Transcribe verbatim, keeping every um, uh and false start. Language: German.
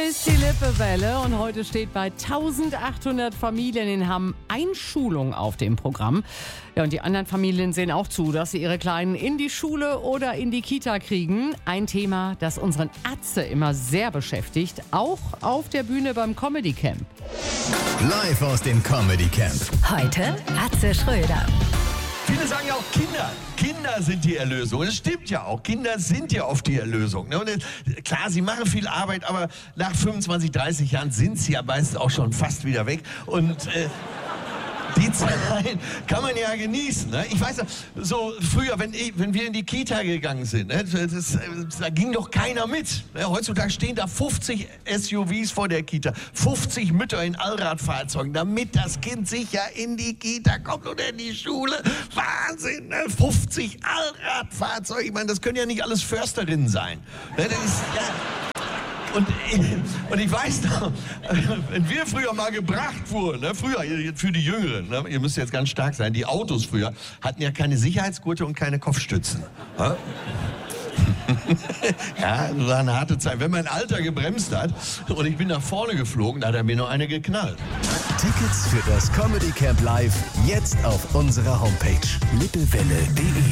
Hier ist die Lippewelle und heute steht bei eintausendachthundert Familien in Hamm Einschulung auf dem Programm. Ja, und die anderen Familien sehen auch zu, dass sie ihre Kleinen in die Schule oder in die Kita kriegen. Ein Thema, das unseren Atze immer sehr beschäftigt, auch auf der Bühne beim Comedy Camp. Live aus dem Comedy Camp. Heute Atze Schröder. Viele sagen ja auch Kinder. Kinder sind die Erlösung. Und das stimmt ja auch. Kinder sind ja oft die Erlösung. Ne? Und äh, klar, sie machen viel Arbeit, aber nach fünfundzwanzig, dreißig Jahren sind sie ja meistens auch schon fast wieder weg. Und äh, die Zeit kann man ja genießen. Ne? Ich weiß, so früher, wenn, ich, wenn wir in die Kita gegangen sind, ne, das, da ging doch keiner mit. Ne? Heutzutage stehen da fünfzig S U Vs vor der Kita, fünfzig Mütter in Allradfahrzeugen, damit das Kind sicher in die Kita kommt oder in die Schule. Wahnsinn, ne? fünfzig Allradfahrzeuge. Ich meine, das können ja nicht alles Försterinnen sein. Ne? Das ist, ja. Und ich, und ich weiß noch, wenn wir früher mal gebracht wurden, ne, früher für die Jüngeren, ne, ihr müsst jetzt ganz stark sein, die Autos früher hatten ja keine Sicherheitsgurte und keine Kopfstützen. Ja? Ja, das war eine harte Zeit. Wenn mein Alter gebremst hat und ich bin nach vorne geflogen, da hat er mir noch eine geknallt. Tickets für das Comedy Camp Live jetzt auf unserer Homepage lippewelle punkt de.